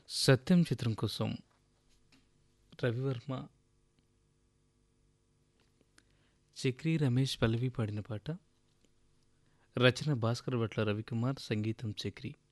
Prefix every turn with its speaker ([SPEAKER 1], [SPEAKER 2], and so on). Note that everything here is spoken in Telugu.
[SPEAKER 1] సత్యం చిత్రం కోసం రవివర్మ, చక్రి రమేష్ పల్లవి పాడిన పాట. రచన భాస్కర్ భట్ల రవికుమార్, సంగీతం చక్రి.